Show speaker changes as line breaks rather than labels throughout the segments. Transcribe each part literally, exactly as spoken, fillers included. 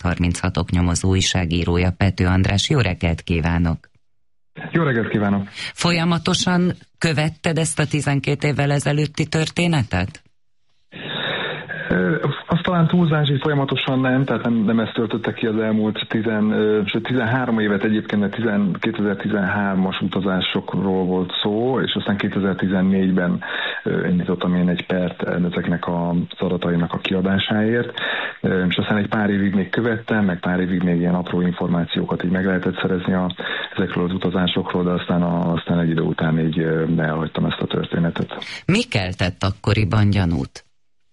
harminchatok nyomozó újságírója, Pető András. Jó reggelt kívánok!
Jó reggelt kívánok!
Folyamatosan követted ezt a tizenkét évvel ezelőtti történetet?
Azt talán túlzás, hogy folyamatosan nem, tehát nem, nem ezt töltötte ki az elmúlt tizenhárom évet egyébként, mert kétezer-tizenhármas utazásokról volt szó, és aztán kétezer-tizennégyben indítottam én egy pert ezeknek az adatainak a kiadásáért, és aztán egy pár évig még követtem, meg pár évig még ilyen apró információkat így meg lehetett szerezni a, ezekről az utazásokról, de aztán, a, aztán egy idő után így elhagytam ezt a történetet.
Mi keltett akkoriban gyanút?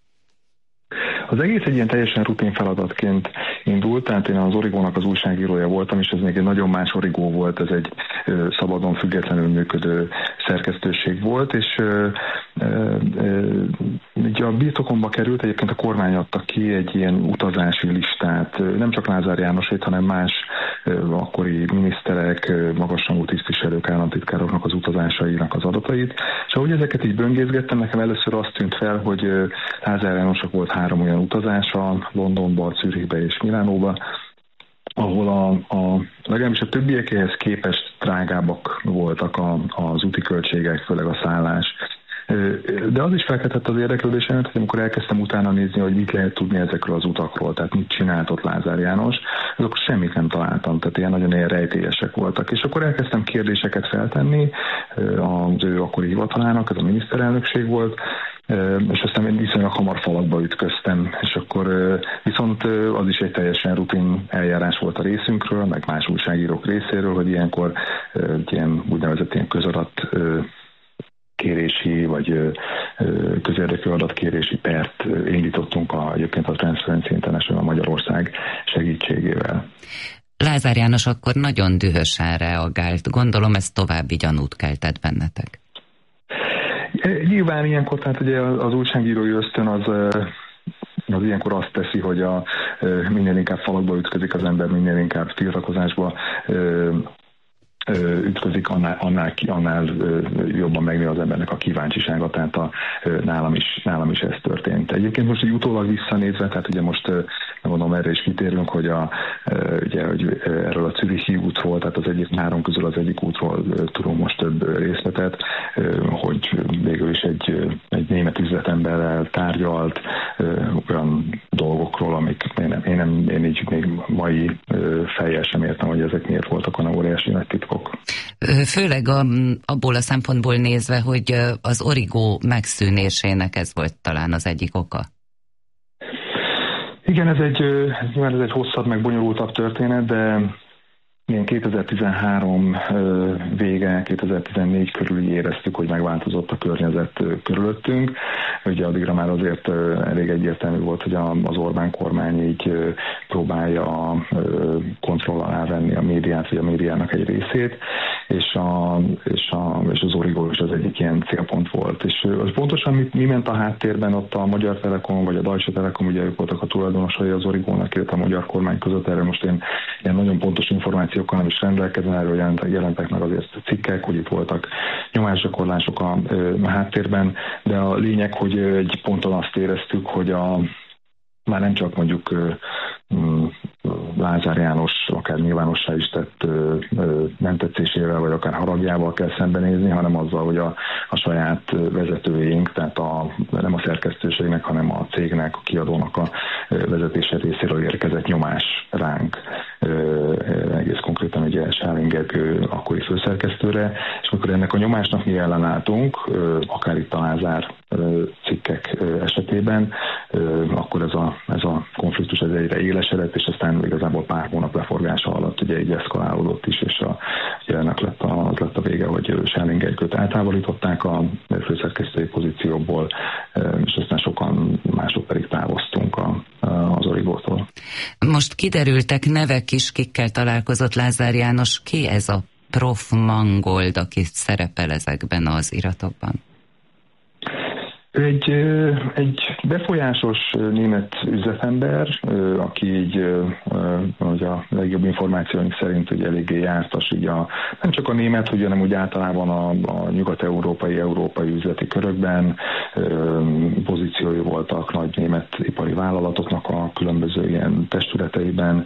Az egész egy ilyen teljesen rutin feladatként indult, tehát én az Origónak az újságírója voltam, és ez még egy nagyon más Origó volt, ez egy ö, szabadon, függetlenül működő szerkesztőség volt, és ö, ö, ö, ugye a birtokomba került, egyébként a kormány adta ki egy ilyen utazási listát, nem csak Lázár Jánosét, hanem más ö, akkori miniszterek, ö, magasrangú tisztviselők, államtitkároknak az utazásainak az adatait, és ahogy ezeket így böngészgettem, nekem először azt tűnt fel, hogy ö, Lázár Jánosnak volt három olyan utazása, Londonba, Zürichbe és Milánóba, ahol a, a, legalábbis a többiekéhez képest drágábbak voltak a, az úti költségek, főleg a szállás. De az is felkeltett az érdeklődésemet, hogy amikor elkezdtem utána nézni, hogy mit lehet tudni ezekről az utakról, tehát mit csinált ott Lázár János, azok semmit nem találtam, tehát ilyen nagyon ilyen rejtélyesek voltak. És akkor elkezdtem kérdéseket feltenni az ő akkori hivatalának, ez a miniszterelnökség volt, és aztán én viszonylag hamar falakba ütköztem, és akkor viszont az is egy teljesen rutin eljárás volt a részünkről, meg más újságírók részéről, hogy ilyenkor ilyen úgynevezett ilyen közadat kérési, vagy közérdekű adatkérési pert indítottunk a, egyébként a Transparency International Magyarország segítségével.
Lázár János akkor nagyon dühösen reagált. Gondolom ez további gyanút keltett bennetek.
Nyilván ilyenkor, tehát ugye az újságírói ösztön az, az ilyenkor azt teszi, hogy a, minél inkább falakba ütközik az ember, minél inkább tiltakozásba ütközik, annál, annál, annál jobban megnő az embernek a kíváncsisága, tehát a, nálam, is, nálam is ez történt. Egyébként most így utólag visszanézve, tehát ugye most nem mondom, erre is kitérünk, hogy, a, ugye, hogy erről a Zürichi útról, tehát az egyik három közül az egyik útról tudunk most több részletet, hogy végül is egy, egy német üzletemberrel tárgyalt olyan dolgokról, amik én, nem, én, nem, én így még mai fejjel sem értem, hogy ezek miért voltak olyan óriási nagy titkok.
Főleg a, abból a szempontból nézve, hogy az Origó megszűnésének ez volt talán az egyik oka.
Igen, ez egy, ez, ez egy hosszabb, meg bonyolultabb történet, de ilyen kétezer-tizenhárom vége, kétezer-tizennégy körül éreztük, hogy megváltozott a környezet körülöttünk. Ugye addigra már azért elég egyértelmű volt, hogy az Orbán kormány így próbálja kontroll alá venni a médiát, vagy a médiának egy részét, és, a, és, a, és az Origó is az egyik ilyen célpont volt. És az pontosan mi, mi ment a háttérben, ott a Magyar Telekom, vagy a Deutsche Telekom, ugye ők voltak a tulajdonosai az Origónak, illetve a magyar kormány között, erről most én ilyen nagyon pontos információkkal nem is rendelkezem, erről jelentek, jelentek meg azért cikkek, hogy itt voltak nyomásgyakorlások a, a háttérben, de a lényeg, hogy egy ponton azt éreztük, hogy a, már nem csak mondjuk Lázár János akár nyilvánossá is tett nem tetszésével, vagy akár haragjával kell szembenézni, hanem azzal, hogy a, a saját vezetőink, tehát a, nem a szerkesztőségnek, hanem a cégnek, a kiadónak a vezetése részéről érkezett nyomás ránk. Egész konkrétan ugye Sáling Gergő akkori főszerkesztőre, és amikor ennek a nyomásnak mi ellenálltunk, akár itt a Lázár cikkek esetében, akkor ez a, ez a konfliktus ez egyre élesedett, és aztán igazából pár hónap leforgása alatt ugye így eszkalálódott is, és a, ugye ennek lett a, az lett a vége, hogy Sáling Gergőt eltávolították a főszerkesztői pozícióból, és aztán sokan mások pedig távoztunk a, az Origótól.
Most kiderültek nevek is, kikkel találkozott Lázár János. Ki ez a prof Mangold, aki szerepel ezekben az iratokban?
Egy, egy befolyásos német üzletember, aki így, hogy a legjobb információink szerint ugye eléggé jártas, ugye a, nem csak a német, ugye, hanem úgy általában a, a nyugat-európai, európai üzleti körökben pozíciói voltak nagy német ipari vállalatoknak a különböző ilyen testületeiben,